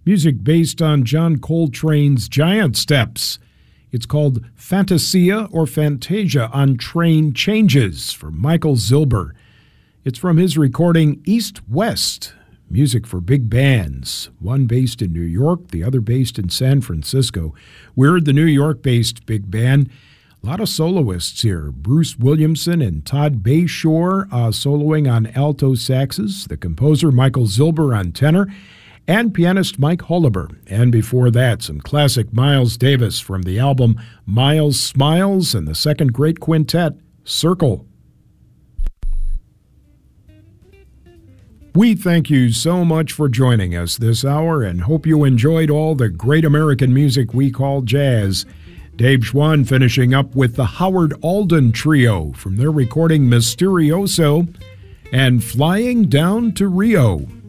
music based on John Coltrane's Giant Steps. It's called Fantasia or Fantasia on Train Changes from Michael Zilber. It's from his recording East West, music for big bands, one based in New York, the other based in San Francisco. We're the New York-based big band. A lot of soloists here. Bruce Williamson and Todd Bayshore soloing on alto saxes, the composer Michael Zilber on tenor, and pianist Mike Holliber. And before that, some classic Miles Davis from the album Miles Smiles and the second great quintet, Circle. We thank you so much for joining us this hour and hope you enjoyed all the great American music we call jazz. Dave Schwann finishing up with the Howard Alden Trio from their recording Mysterioso and Flying Down to Rio.